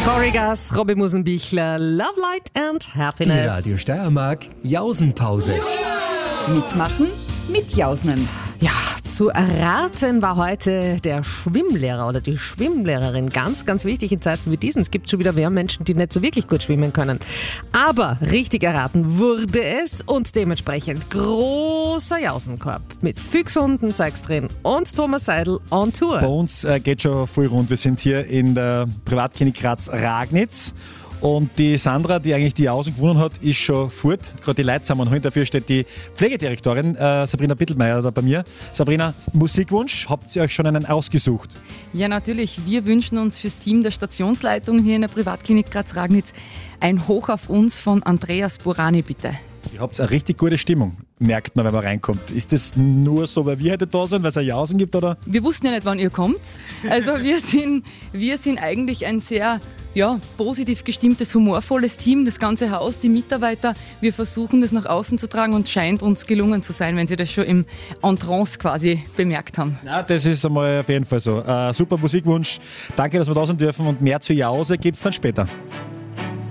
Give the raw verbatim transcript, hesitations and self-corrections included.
Cory Gass, Robbie Musenbichler, Love, Light and Happiness. Die Radio Steiermark Jausenpause. Mitmachen mit Jausnen. Ja, zu erraten war heute der Schwimmlehrer oder die Schwimmlehrerin. Ganz, ganz wichtig in Zeiten wie diesen. Es gibt schon wieder mehr Menschen, die nicht so wirklich gut schwimmen können. Aber richtig erraten wurde es und dementsprechend großer Jausenkorb mit Füchshunden, zeig's drin, und Thomas Seidel on Tour. Bei uns äh, geht schon voll rund. Wir sind hier in der Privatklinik Graz-Ragnitz. Und die Sandra, die eigentlich die Jausen gewonnen hat, ist schon fort. Gerade die Leute zusammenholen. Dafür steht die Pflegedirektorin äh, Sabrina Bittelmeier da bei mir. Sabrina, Musikwunsch, habt ihr euch schon einen ausgesucht? Ja, natürlich. Wir wünschen uns fürs Team der Stationsleitung hier in der Privatklinik Graz-Ragnitz ein Hoch auf uns von Andreas Burani, bitte. Ihr habt eine richtig gute Stimmung, merkt man, wenn man reinkommt. Ist das nur so, weil wir heute da sind, weil es eine Jausen gibt, oder? Wir wussten ja nicht, wann ihr kommt. Also wir sind, wir sind eigentlich ein sehr ja, positiv gestimmtes, humorvolles Team. Das ganze Haus, die Mitarbeiter, wir versuchen das nach außen zu tragen und scheint uns gelungen zu sein, wenn Sie das schon im Entrance quasi bemerkt haben. Ja, das ist einmal auf jeden Fall so. Äh, super Musikwunsch. Danke, dass wir da sein dürfen, und mehr zu Jause gibt es dann später.